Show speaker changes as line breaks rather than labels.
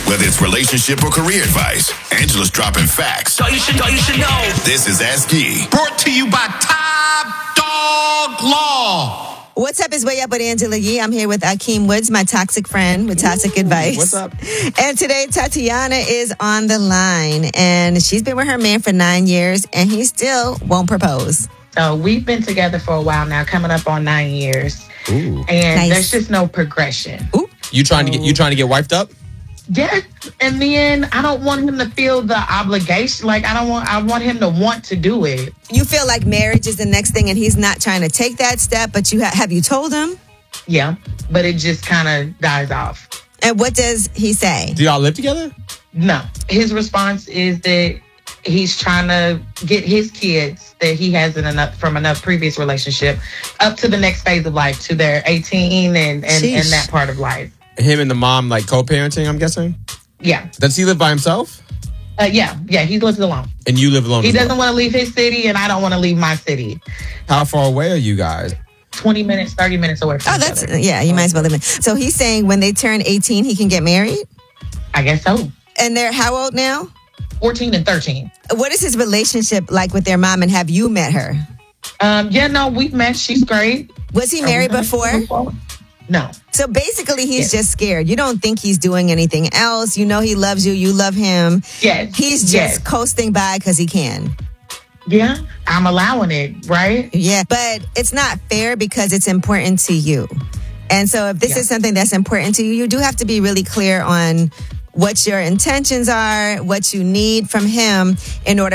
Whether it's relationship or career advice, Angela's dropping facts.
All you should know.
This is Ask Yee.
Brought to you by Top Dog Law.
What's up is Way Up with Angela Yee. I'm here with Akeem Woods, my toxic friend with Toxic Advice.
What's up?
And today, Tatiana is on the line. And she's been with her man for 9 years, and he still won't propose.
So we've been together for a while now, coming up on 9 years.
Ooh.
And
Nice.
there's just no progression.
Ooh.
You trying to get wifed up?
Yeah, and then I don't want him to feel the obligation. Like I want him to want to do it.
You feel like marriage is the next thing, and he's not trying to take that step, but have you told him?
Yeah, but it just kind of dies off.
And what does he say?
Do y'all live together?
No, his response is that he's trying to get his kids that he has from another previous relationship up to the next phase of life, to their 18 and that part of life.
Him and the mom, like, co-parenting, I'm guessing?
Yeah.
Does he live by himself?
Yeah, he lives alone.
And you live alone?
He
as
doesn't
well?
want to leave his city, and I don't want to leave my city.
How far away are you guys?
20 minutes, 30 minutes away from each other.
You might as well live in. So he's saying when they turn 18, he can get married?
I guess so.
And they're how old now?
14 and 13.
What is his relationship like with their mom, and have you met her?
We've met. She's great.
Was he married before?
No.
So basically, he's just scared. You don't think he's doing anything else. You know he loves you. You love him.
Yes.
He's just coasting by because he can.
Yeah, I'm allowing it, right?
Yeah, but it's not fair because it's important to you. And so if this is something that's important to you, you do have to be really clear on what your intentions are, what you need from him in order